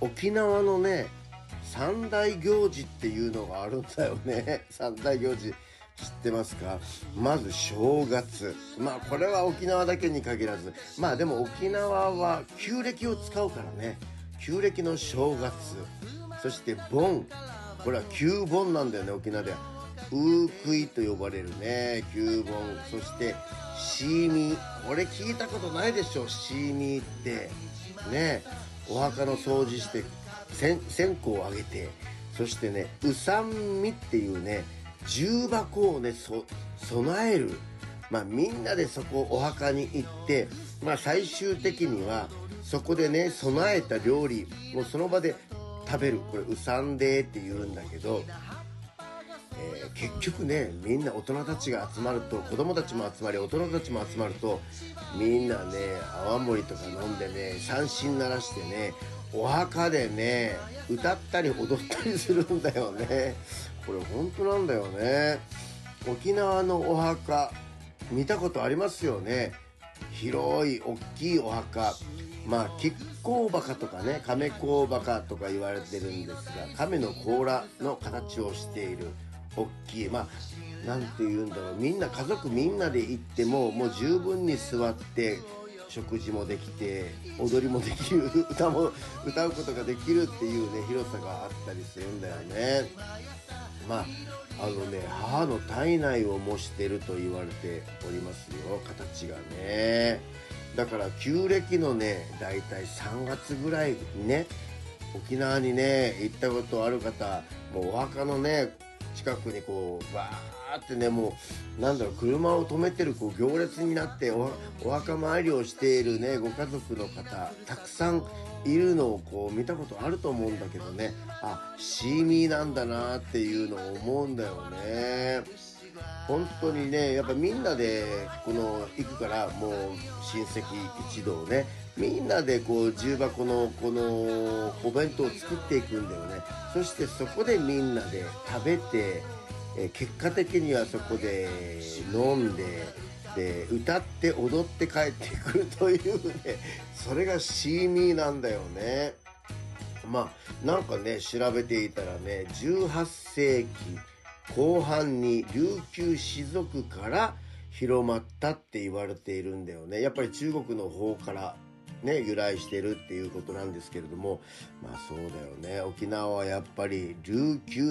沖縄のね、三大行事っていうのがあるんだよね。三大行事知ってますか？まず正月。まあこれは沖縄だけに限らず、まあでも沖縄は旧暦を使うからね。旧暦の正月。そして盆。これは旧盆なんだよね、沖縄では。ウークイと呼ばれるね、旧盆。そしてシーミー。これ聞いたことないでしょ、シーミーって。ね、お墓の掃除して線香をあげて、そしてね、うさんみっていうね、重箱をね、備える。まあみんなでそこお墓に行って、まあ最終的にはそこでね、備えた料理をその場で食べる。これうさんでーって言うんだけど、結局ね、みんな大人たちが集まると、子供たちも集まり大人たちも集まると、みんなね、泡盛とか飲んでね、三振鳴らしてね、お墓でね、歌ったり踊ったりするんだよね。これ本当なんだよね。沖縄のお墓見たことありますよね。広い大きいお墓。まあ亀甲墓とかね、亀甲墓とか言われてるんですが、亀の甲羅の形をしている大きい、まあなんて言うんだろう、みんな家族みんなで行ってももう十分に座って食事もできて踊りもできる、歌うことができるっていうね、広さがあったりするんだよね。まあ母の体内を模してると言われておりますよ、形がね。だから旧暦のね、だいたい3月ぐらいにね、沖縄にね行ったことある方、もうお墓のね近くにこうバーってね、もうなんだろう、車を止めてるこう行列になってお墓参りをしているねご家族の方たくさんいるのをこう見たことあると思うんだけどね、あ、シーミーなんだなっていうのを思うんだよね。本当にね、やっぱみんなで行くから、もう親戚一同ね、みんなでこう重箱のこのお弁当を作っていくんだよね。そしてそこでみんなで食べて、結果的にはそこで飲んで、で歌って踊って帰ってくるというね、それがシーミーなんだよね。まあなんかね、調べていたらね、18世紀後半に琉球士族から広まったって言われているんだよね。やっぱり中国の方からね、由来してるっていうことなんですけれども、まあそうだよね。沖縄はやっぱり琉球